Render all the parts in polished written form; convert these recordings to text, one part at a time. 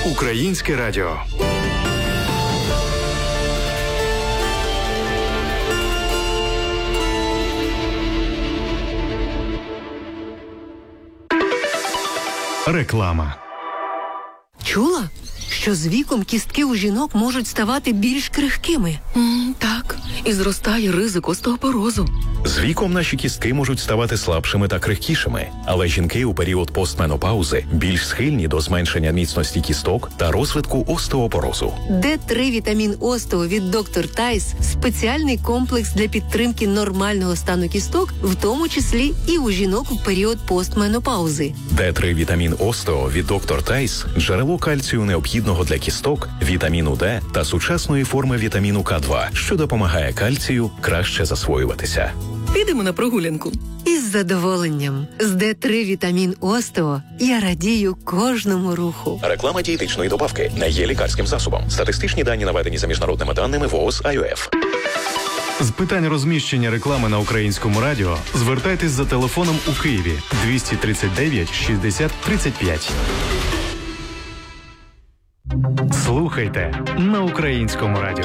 Українське радіо. Реклама. Чула, що з віком кістки у жінок можуть ставати більш крихкими? Так, і зростає ризик остеопорозу. З віком наші кістки можуть ставати слабшими та крихкішими, але жінки у період постменопаузи більш схильні до зменшення міцності кісток та розвитку остеопорозу. Д3 вітамін остео від Dr. Tice – спеціальний комплекс для підтримки нормального стану кісток, в тому числі і у жінок у період постменопаузи. Д3 вітамін остео від Dr. Tice – джерело кальцію необхідного для кісток, вітаміну Д та сучасної форми вітаміну К2, що допомагає кальцію краще засвоюватися. Підемо на прогулянку. Із задоволенням. З Д3 вітамін остео я радію кожному руху. Реклама дієтичної добавки не є лікарським засобом. Статистичні дані наведені за міжнародними даними ВООЗ АЮФ. З питань розміщення реклами на Українському радіо звертайтесь за телефоном у Києві 239 60 35. Слухайте на Українському радіо.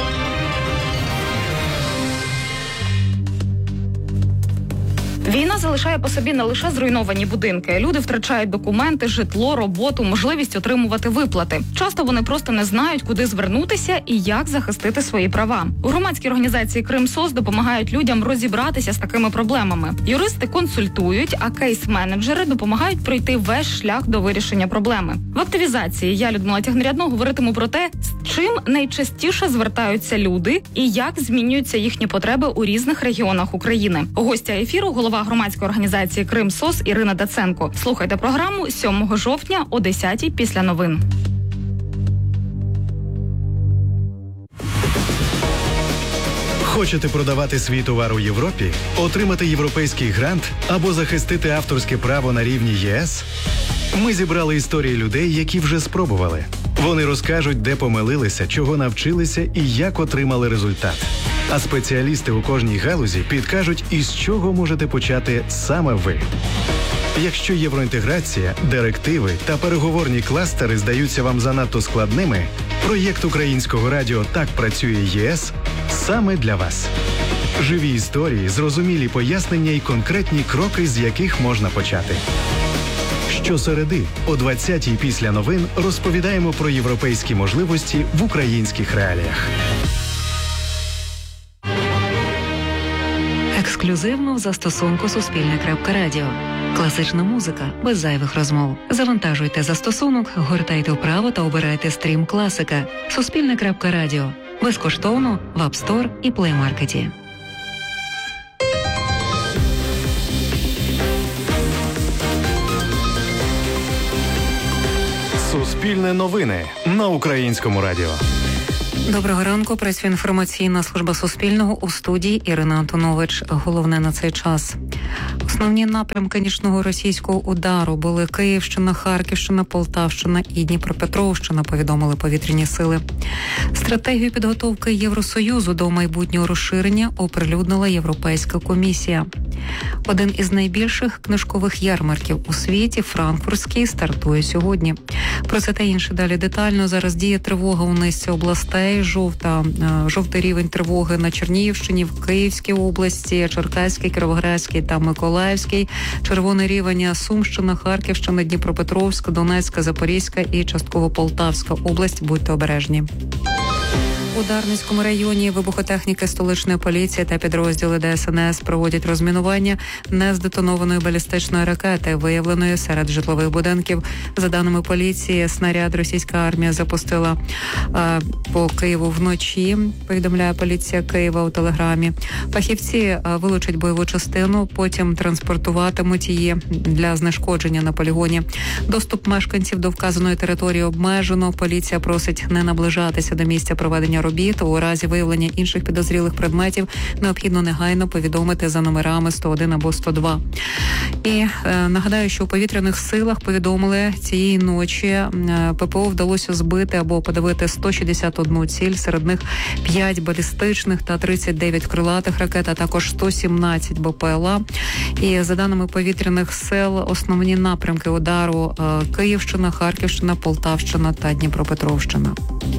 Війна залишає по собі не лише зруйновані будинки. Люди втрачають документи, житло, роботу, можливість отримувати виплати. Часто вони просто не знають, куди звернутися і як захистити свої права. У громадській організації «Крим-СОС» допомагають людям розібратися з такими проблемами. Юристи консультують, а кейс-менеджери допомагають пройти весь шлях до вирішення проблеми. В активізації я, Людмила Тягнерядно, говоритиму про те, з чим найчастіше звертаються люди і як змінюються їхні потреби у різних регіонах України. Гостя ефіру – голова громадської організації «Крим-СОС» Ірина Даценко. Слухайте програму 7 жовтня о 10-й після новин. Хочете продавати свій товар у Європі? Отримати європейський грант або захистити авторське право на рівні ЄС? Ми зібрали історії людей, які вже спробували. Вони розкажуть, де помилилися, чого навчилися і як отримали результат. А спеціалісти у кожній галузі підкажуть, із чого можете почати саме ви. Якщо євроінтеграція, директиви та переговорні кластери здаються вам занадто складними, проєкт Українського радіо «Так працює ЄС» саме для вас. Живі історії, зрозумілі пояснення і конкретні кроки, з яких можна почати. Щосереди о 20-й після новин розповідаємо про європейські можливості в українських реаліях. Ексклюзивно в застосунку Суспільне.Радіо. Класична музика без зайвих розмов. Завантажуйте застосунок, гортайте вправо та обирайте стрім класика. Суспільне.Радіо. Безкоштовно в App Store і Play Market. Суспільне новини на Українському радіо. Доброго ранку. Працює інформаційна служба Суспільного, у студії Ірина Антонович. Головне на цей час. Основні напрямки нічного російського удару були Київщина, Харківщина, Полтавщина і Дніпропетровщина, повідомили повітряні сили. Стратегію підготовки Євросоюзу до майбутнього розширення оприлюднила Європейська комісія. Один із найбільших книжкових ярмарків у світі, франкфуртський, стартує сьогодні. Про це та інше далі детально. Зараз діє тривога у низці областей. Жовтий рівень тривоги на Чернігівщині, в Київській області, Черкаській, Кіровоградській та Миколаївській. Червоний рівень Сумщина, Харківщина, Дніпропетровська, Донецька, Запорізька і частково Полтавська область. Будьте обережні. У Дарницькому районі вибухотехніки столичної поліції та підрозділи ДСНС проводять розмінування нездетонованої балістичної ракети, виявленої серед житлових будинків. За даними поліції, снаряд російська армія запустила по Києву вночі, повідомляє поліція Києва у Телеграмі. Фахівці вилучать бойову частину, потім транспортуватимуть її для знешкодження на полігоні. Доступ мешканців до вказаної території обмежено. Поліція просить не наближатися до місця проведення проведення робіт. У разі виявлення інших підозрілих предметів необхідно негайно повідомити за номерами 101 або 102. І нагадаю, що у повітряних силах повідомили, цієї ночі ППО вдалося збити або подавити 161 ціль, серед них 5 балістичних та 39 крилатих ракет, а також 117 БПЛА. І за даними повітряних сил, основні напрямки удару – Київщина, Харківщина, Полтавщина та Дніпропетровщина.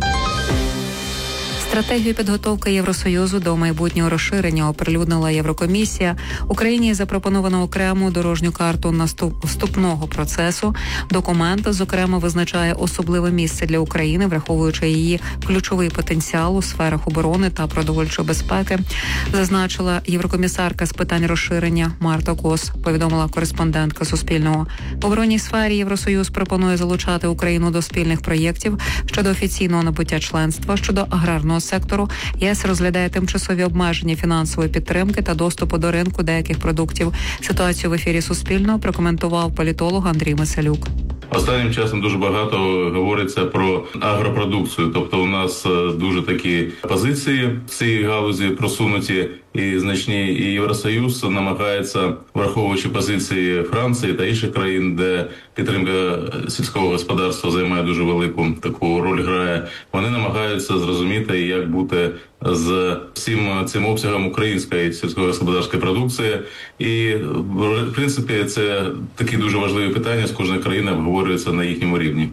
Стратегію підготовки Євросоюзу до майбутнього розширення оприлюднила Єврокомісія. Україні запропоновано окрему дорожню карту вступного процесу. Документ, зокрема, визначає особливе місце для України, враховуючи її ключовий потенціал у сферах оборони та продовольчої безпеки, зазначила єврокомісарка з питань розширення Марта Кос, повідомила кореспондентка Суспільного. В оборонній сфері Євросоюз пропонує залучати Україну до спільних проєктів щодо офіційного набуття членства, щодо аграрного сектору. ЄС розглядає тимчасові обмеження фінансової підтримки та доступу до ринку деяких продуктів. Ситуацію в ефірі Суспільного прокоментував політолог Андрій Меселюк. Останнім часом дуже багато говориться про агропродукцію, тобто у нас дуже такі позиції в цій галузі просунуті і значні, і Євросоюз намагається, враховуючи позиції Франції та інших країн, де підтримка сільського господарства займає дуже велику таку роль грає, вони намагаються зрозуміти, як бути з всім цим обсягом української сільськогосподарської продукції. І, в принципі, це такі дуже важливі питання з кожної країни обговорюються на їхньому рівні.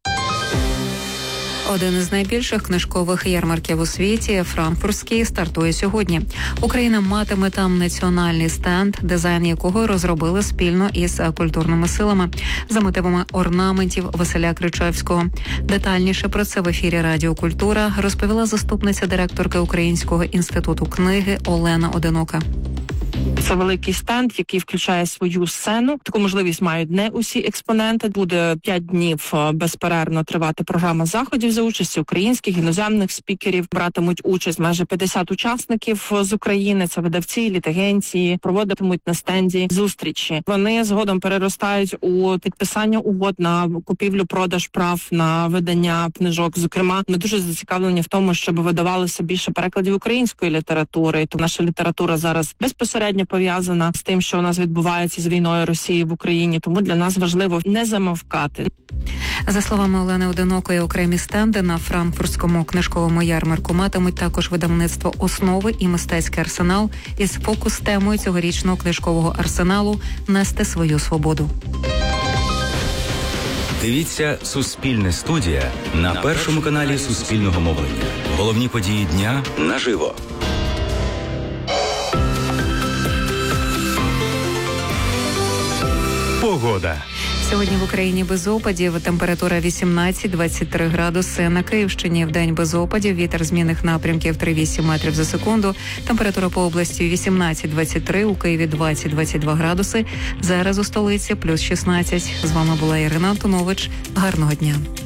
Один із найбільших книжкових ярмарків у світі, франкфуртський, стартує сьогодні. Україна матиме там національний стенд, дизайн якого розробили спільно із культурними силами за мотивами орнаментів Василя Кричевського. Детальніше про це в ефірі Радіо Культура розповіла заступниця директорки Українського інституту книги Олена Одинока. Це великий стенд, який включає свою сцену. Таку можливість мають не усі експоненти. Буде 5 днів безперервно тривати програма заходів за участі українських, іноземних спікерів. Братимуть участь майже 50 учасників з України. Це видавці, літагенції, проводитимуть на стенді зустрічі. Вони згодом переростають у підписання угод на купівлю-продаж прав на видання книжок. Зокрема, ми дуже зацікавлені в тому, щоб видавалося більше перекладів української літератури. То наша література зараз безпосередньо пов'язана з тим, що у нас відбувається з війною Росії в Україні. Тому для нас важливо не замовкати. За словами Олени Одинокої, окремі стенди на франкфуртському книжковому ярмарку матимуть також видавництво «Основи» і мистецький арсенал із фокус-темою цьогорічного книжкового арсеналу «Нести свою свободу». Дивіться «Суспільне студія» на першому каналі Суспільного мовлення. Головні події дня наживо. Погода. Сьогодні в Україні без опадів, температура 18-23 градуси. На Київщині вдень без опадів, вітер змінних напрямків 3-8 метрів за секунду. Температура по області 18-23, у Києві 20-22 градуси. Зараз у столиці плюс 16. З вами була Ірина Антонович. Гарного дня.